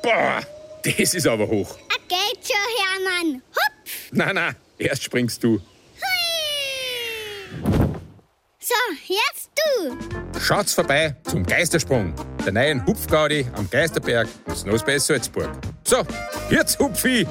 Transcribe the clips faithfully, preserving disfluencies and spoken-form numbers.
Boah, das ist aber hoch. Ah, geht schon, Hermann. Hupf. Na, na, erst springst du. Hui. So, jetzt du. Schaut's vorbei zum Geistersprung, der neuen Hupfgaudi am Geisterberg, Snowspace Salzburg. So, jetzt Hupfi.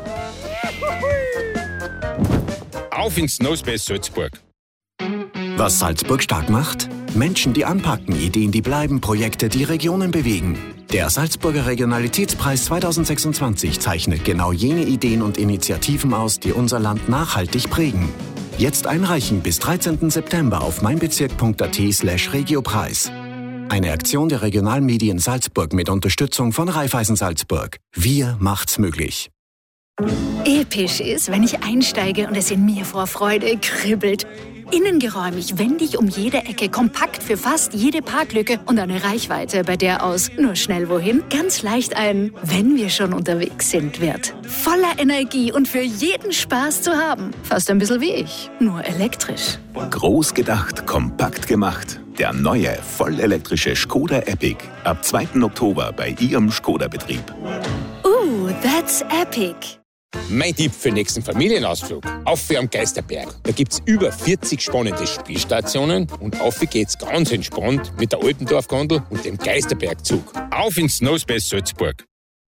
Auf ins Snowspace Salzburg. Was Salzburg stark macht? Menschen, die anpacken, Ideen, die bleiben, Projekte, die Regionen bewegen. Der Salzburger Regionalitätspreis zweitausendsechsundzwanzig zeichnet genau jene Ideen und Initiativen aus, die unser Land nachhaltig prägen. Jetzt einreichen bis dreizehnten September auf meinbezirk.at slash regiopreis. Eine Aktion der Regionalmedien Salzburg mit Unterstützung von Raiffeisen Salzburg. Wir macht's möglich. Episch ist, wenn ich einsteige und es in mir vor Freude kribbelt. Innengeräumig, wendig um jede Ecke, kompakt für fast jede Parklücke und eine Reichweite, bei der aus nur schnell wohin ganz leicht ein "Wenn wir schon unterwegs sind" wird. Voller Energie und für jeden Spaß zu haben. Fast ein bisschen wie ich, nur elektrisch. Groß gedacht, kompakt gemacht. Der neue, vollelektrische Skoda Epic. Ab zweiten Oktober bei Ihrem Skoda-Betrieb. Uh, that's epic. Mein Tipp für den nächsten Familienausflug. Auf am Geisterberg. Da gibt's über vierzig spannende Spielstationen und auf geht's ganz entspannt mit der Altendorf-Gondel und dem Geisterbergzug. Auf ins Snowspace Salzburg.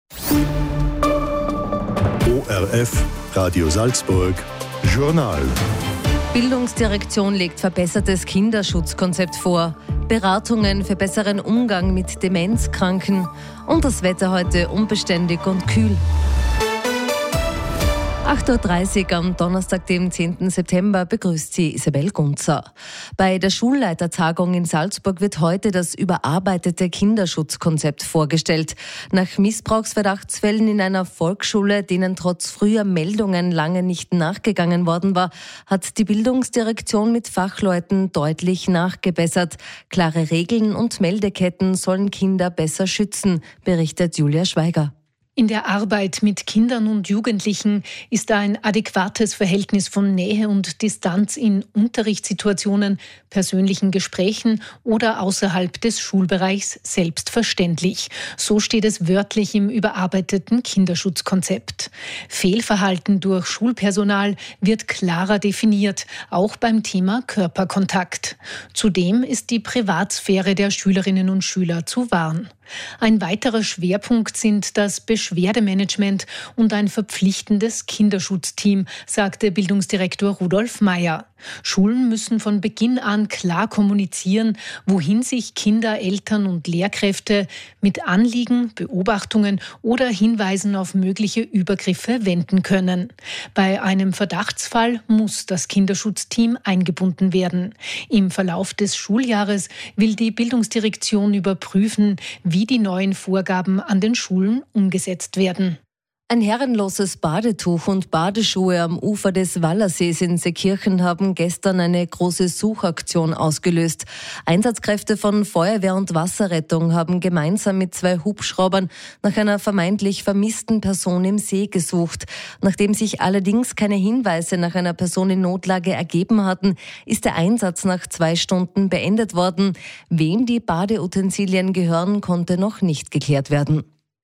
O R F, Radio Salzburg, Journal. Bildungsdirektion legt verbessertes Kinderschutzkonzept vor. Beratungen für besseren Umgang mit Demenzkranken. Und das Wetter heute unbeständig und kühl. acht Uhr dreißig am Donnerstag, dem zehnten September, begrüßt Sie Isabel Gunzer. Bei der Schulleitertagung in Salzburg wird heute das überarbeitete Kinderschutzkonzept vorgestellt. Nach Missbrauchsverdachtsfällen in einer Volksschule, denen trotz früher Meldungen lange nicht nachgegangen worden war, hat die Bildungsdirektion mit Fachleuten deutlich nachgebessert. Klare Regeln und Meldeketten sollen Kinder besser schützen, berichtet Julia Schweiger. In der Arbeit mit Kindern und Jugendlichen ist ein adäquates Verhältnis von Nähe und Distanz in Unterrichtssituationen, persönlichen Gesprächen oder außerhalb des Schulbereichs selbstverständlich. So steht es wörtlich im überarbeiteten Kinderschutzkonzept. Fehlverhalten durch Schulpersonal wird klarer definiert, auch beim Thema Körperkontakt. Zudem ist die Privatsphäre der Schülerinnen und Schüler zu wahren. Ein weiterer Schwerpunkt sind das Beschwerdemanagement und ein verpflichtendes Kinderschutzteam, sagte Bildungsdirektor Rudolf Meyer. Schulen müssen von Beginn an klar kommunizieren, wohin sich Kinder, Eltern und Lehrkräfte mit Anliegen, Beobachtungen oder Hinweisen auf mögliche Übergriffe wenden können. Bei einem Verdachtsfall muss das Kinderschutzteam eingebunden werden. Im Verlauf des Schuljahres will die Bildungsdirektion überprüfen, wie die neuen Vorgaben an den Schulen umgesetzt werden. Ein herrenloses Badetuch und Badeschuhe am Ufer des Wallersees in Seekirchen haben gestern eine große Suchaktion ausgelöst. Einsatzkräfte von Feuerwehr und Wasserrettung haben gemeinsam mit zwei Hubschraubern nach einer vermeintlich vermissten Person im See gesucht. Nachdem sich allerdings keine Hinweise nach einer Person in Notlage ergeben hatten, ist der Einsatz nach zwei Stunden beendet worden. Wem die Badeutensilien gehören, konnte noch nicht geklärt werden.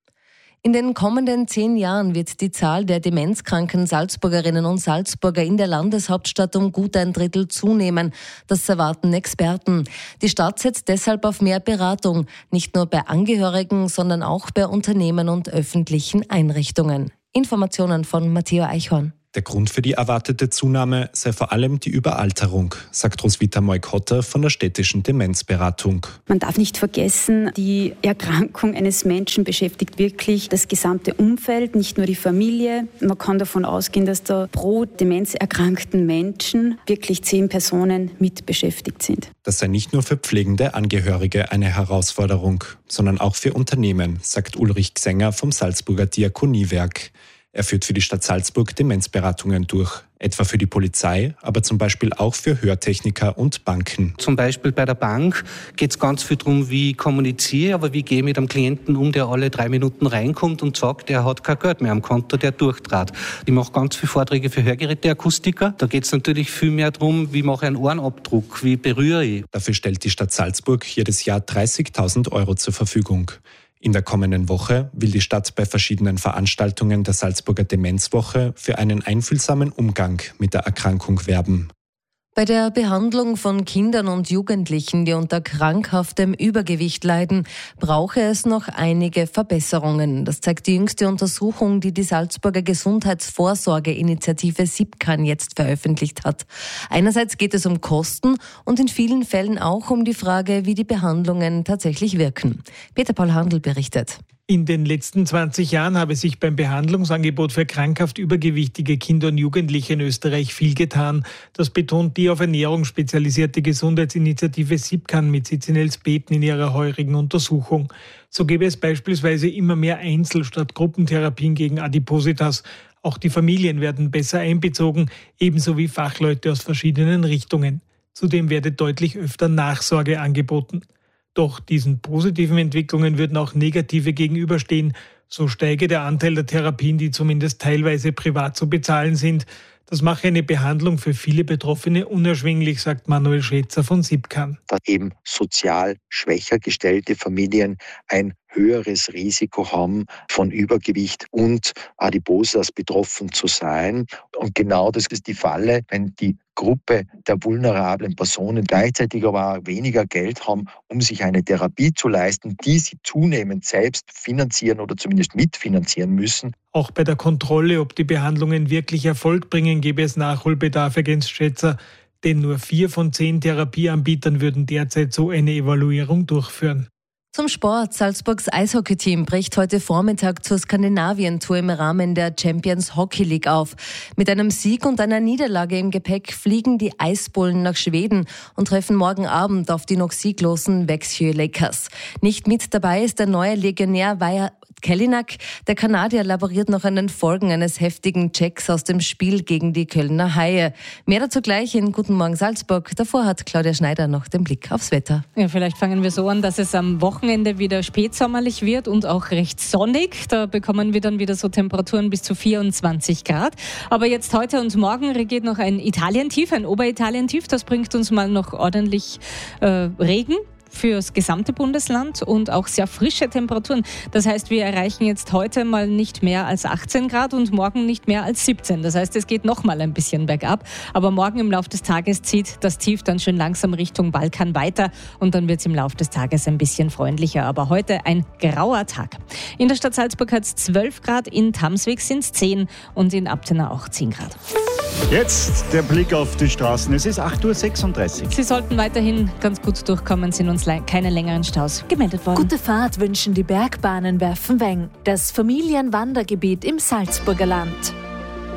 In den kommenden zehn Jahren wird die Zahl der demenzkranken Salzburgerinnen und Salzburger in der Landeshauptstadt um gut ein Drittel zunehmen. Das erwarten Experten. Die Stadt setzt deshalb auf mehr Beratung, nicht nur bei Angehörigen, sondern auch bei Unternehmen und öffentlichen Einrichtungen. Informationen von Matteo Eichhorn. Der Grund für die erwartete Zunahme sei vor allem die Überalterung, sagt Roswitha Moikotter von der städtischen Demenzberatung. Man darf nicht vergessen, die Erkrankung eines Menschen beschäftigt wirklich das gesamte Umfeld, nicht nur die Familie. Man kann davon ausgehen, dass da pro demenzerkrankten Menschen wirklich zehn Personen mit beschäftigt sind. Das sei nicht nur für pflegende Angehörige eine Herausforderung, sondern auch für Unternehmen, sagt Ulrich Gsänger vom Salzburger Diakoniewerk. Er führt für die Stadt Salzburg Demenzberatungen durch, etwa für die Polizei, aber zum Beispiel auch für Hörtechniker und Banken. Zum Beispiel bei der Bank geht es ganz viel darum, wie kommuniziere, aber wie gehe ich mit einem Klienten um, der alle drei Minuten reinkommt und sagt, er hat kein Geld mehr am Konto, der durchtrat. Ich mache ganz viele Vorträge für Hörgeräteakustiker. Da geht es natürlich viel mehr darum, wie mache ich einen Ohrenabdruck, wie berühre ich. Dafür stellt die Stadt Salzburg jedes Jahr dreißigtausend Euro zur Verfügung. In der kommenden Woche will die Stadt bei verschiedenen Veranstaltungen der Salzburger Demenzwoche für einen einfühlsamen Umgang mit der Erkrankung werben. Bei der Behandlung von Kindern und Jugendlichen, die unter krankhaftem Übergewicht leiden, brauche es noch einige Verbesserungen. Das zeigt die jüngste Untersuchung, die die Salzburger Gesundheitsvorsorgeinitiative SIPCAN jetzt veröffentlicht hat. Einerseits geht es um Kosten und in vielen Fällen auch um die Frage, wie die Behandlungen tatsächlich wirken. Peter Paul Handl berichtet. In den letzten zwanzig Jahren habe sich beim Behandlungsangebot für krankhaft übergewichtige Kinder und Jugendliche in Österreich viel getan. Das betont die auf Ernährung spezialisierte Gesundheitsinitiative SIPCAN mit Sitz in Elsbeten in ihrer heurigen Untersuchung. So gäbe es beispielsweise immer mehr Einzel- statt Gruppentherapien gegen Adipositas. Auch die Familien werden besser einbezogen, ebenso wie Fachleute aus verschiedenen Richtungen. Zudem werde deutlich öfter Nachsorge angeboten. Doch diesen positiven Entwicklungen würden auch negative gegenüberstehen. So steige der Anteil der Therapien, die zumindest teilweise privat zu bezahlen sind. Das mache eine Behandlung für viele Betroffene unerschwinglich, sagt Manuel Schätzer von SIPCAN. Dass eben sozial schwächer gestellte Familien ein höheres Risiko haben, von Übergewicht und Adipositas betroffen zu sein. Und genau das ist die Falle, wenn die Gruppe der vulnerablen Personen gleichzeitig aber auch weniger Geld haben, um sich eine Therapie zu leisten, die sie zunehmend selbst finanzieren oder zumindest mitfinanzieren müssen. Auch bei der Kontrolle, ob die Behandlungen wirklich Erfolg bringen, gäbe es Nachholbedarf, ergänzt Schätzer. Denn nur vier von zehn Therapieanbietern würden derzeit so eine Evaluierung durchführen. Zum Sport. Salzburgs Eishockeyteam bricht heute Vormittag zur Skandinavien-Tour im Rahmen der Champions Hockey League auf. Mit einem Sieg und einer Niederlage im Gepäck fliegen die Eisbullen nach Schweden und treffen morgen Abend auf die noch sieglosen Växjö Lakers. Nicht mit dabei ist der neue Legionär Vaja Kellinak. Der Kanadier laboriert noch an den Folgen eines heftigen Checks aus dem Spiel gegen die Kölner Haie. Mehr dazu gleich in Guten Morgen Salzburg. Davor hat Claudia Schneider noch den Blick aufs Wetter. Ja, vielleicht fangen wir so an, dass es am Wochenende wieder spätsommerlich wird und auch recht sonnig. Da bekommen wir dann wieder so Temperaturen bis zu vierundzwanzig Grad. Aber jetzt heute und morgen regiert noch ein Italientief, ein Oberitalientief. Das bringt uns mal noch ordentlich äh, Regen fürs gesamte Bundesland und auch sehr frische Temperaturen. Das heißt, wir erreichen jetzt heute mal nicht mehr als achtzehn Grad und morgen nicht mehr als siebzehn. Das heißt, es geht noch mal ein bisschen bergab. Aber morgen im Laufe des Tages zieht das Tief dann schön langsam Richtung Balkan weiter und dann wird es im Laufe des Tages ein bisschen freundlicher. Aber heute ein grauer Tag. In der Stadt Salzburg hat es zwölf Grad, in Tamsweg sind es zehn und in Abtena auch zehn Grad. Jetzt der Blick auf die Straßen. Es ist acht Uhr sechsunddreißig. Sie sollten weiterhin ganz gut durchkommen, sind uns le- keine längeren Staus gemeldet worden. Gute Fahrt wünschen die Bergbahnen Werfenweng, das Familienwandergebiet im Salzburger Land.